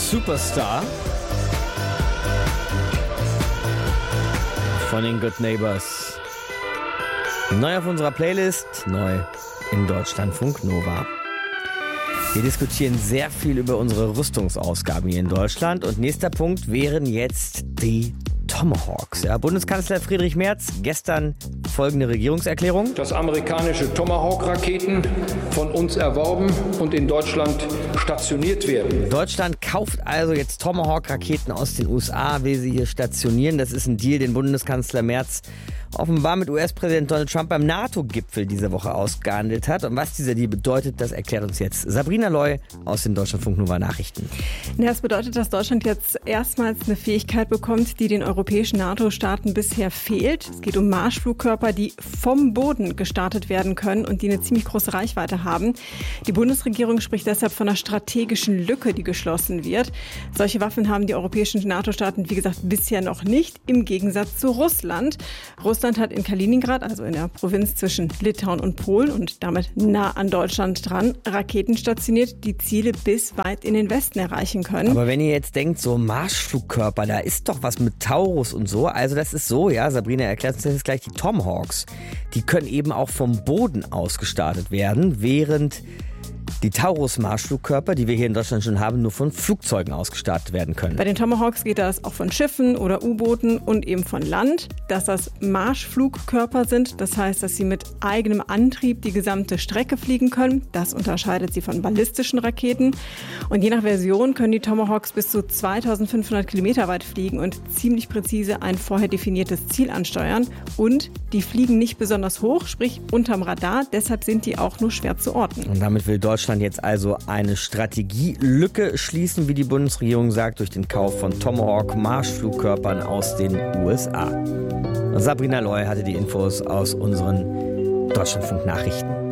Superstar von den Good Neighbors. Neu auf unserer Playlist, neu in Deutschlandfunk Nova. Wir diskutieren sehr viel über unsere Rüstungsausgaben hier in Deutschland und nächster Punkt wären jetzt die Tomahawks. Ja, Bundeskanzler Friedrich Merz, gestern folgende Regierungserklärung. Dass amerikanische Tomahawk-Raketen von uns erworben und in Deutschland stationiert werden. Deutschland kauft also jetzt Tomahawk-Raketen aus den USA, will sie hier stationieren. Das ist ein Deal, den Bundeskanzler Merz offenbar mit US-Präsident Donald Trump beim NATO-Gipfel diese Woche ausgehandelt hat. Und was dieser Deal bedeutet, das erklärt uns jetzt Sabrina Loy aus den Deutschlandfunk Nova Nachrichten. Ja, das bedeutet, dass Deutschland jetzt erstmals eine Fähigkeit bekommt, die den europäischen NATO-Staaten bisher fehlt. Es geht um Marschflugkörper, die vom Boden gestartet werden können und die eine ziemlich große Reichweite haben. Die Bundesregierung spricht deshalb von einer strategischen Lücke, die geschlossen wird. Solche Waffen haben die europäischen NATO-Staaten, wie gesagt, bisher noch nicht, im Gegensatz zu Russland. Russland hat in Kaliningrad, also in der Provinz zwischen Litauen und Polen und damit nah an Deutschland dran, Raketen stationiert, die Ziele bis weit in den Westen erreichen können. Aber wenn ihr jetzt denkt, so Marschflugkörper, da ist doch was mit Taurus und so. Also das ist so, ja, Sabrina erklärt uns jetzt gleich, die Tomahawks, die können eben auch vom Boden aus gestartet werden, während die Taurus-Marschflugkörper, die wir hier in Deutschland schon haben, nur von Flugzeugen ausgestartet werden können. Bei den Tomahawks geht das auch von Schiffen oder U-Booten und eben von Land. Dass das Marschflugkörper sind, das heißt, dass sie mit eigenem Antrieb die gesamte Strecke fliegen können. Das unterscheidet sie von ballistischen Raketen. Und je nach Version können die Tomahawks bis zu 2500 Kilometer weit fliegen und ziemlich präzise ein vorher definiertes Ziel ansteuern. Und die fliegen nicht besonders hoch, sprich unterm Radar. Deshalb sind die auch nur schwer zu orten. Und damit will Deutschland jetzt also eine Strategielücke schließen, wie die Bundesregierung sagt, durch den Kauf von Tomahawk-Marschflugkörpern aus den USA. Und Sabrina Loy hatte die Infos aus unseren Deutschlandfunk-Nachrichten.